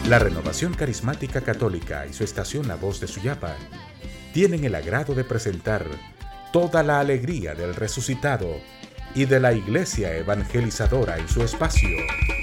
La Renovación Carismática Católica y su estación La Voz de Suyapa tienen el agrado de presentar toda la alegría del resucitado y de la Iglesia Evangelizadora en su espacio